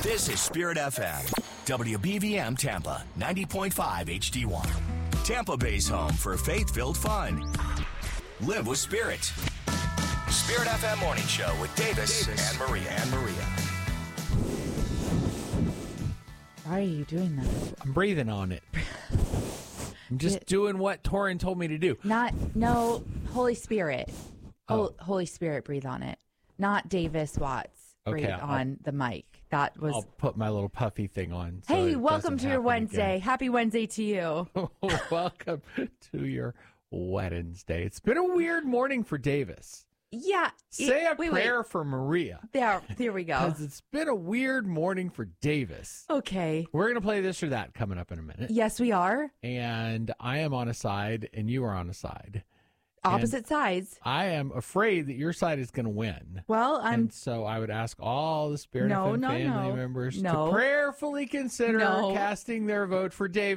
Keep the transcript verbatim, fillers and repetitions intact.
This is Spirit F M, W B V M Tampa, ninety point five H D one. Tampa Bay's home for faith-filled fun. Live with Spirit. Spirit F M Morning Show with Davis, Davis and Maria. And Maria. Why are you doing that? I'm breathing on it. I'm just it, doing what Torin told me to do. Not, no, Holy Spirit. Oh. Holy Spirit, breathe on it. Not Davis Watts, breathe okay, on the mic. That was. I'll put my little puffy thing on. So hey, welcome to your Wednesday. Again. Happy Wednesday to you. Welcome to your Wednesday. It's been a weird morning for Davis. Yeah. Say a wait, prayer wait. for Maria. There, there we go. Because it's been a weird morning for Davis. Okay. We're going to play this or that coming up in a minute. Yes, we are. And I am on a side and you are on a side. Opposite and sides. I am afraid that your side is going to win. Well, I'm. And so I would ask all the Spirit no, F M no, family no. members no. to prayerfully consider no. casting their vote for Davis.